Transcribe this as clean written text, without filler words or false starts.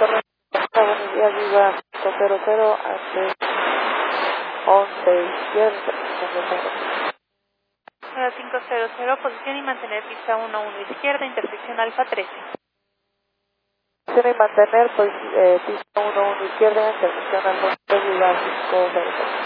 correcto. Avenida Viva 500 antes 11 izquierda, Nueva 500, posición y mantener pista 11 izquierda, intersección Alfa 13. y mantener pues, pista 11 izquierda, intersección Alfa 13, Viva 500.